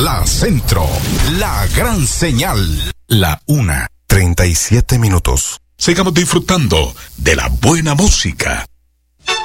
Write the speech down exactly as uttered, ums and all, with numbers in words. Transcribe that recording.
La Centro, la gran señal, la una, treinta y siete minutos. Sigamos disfrutando de la buena música.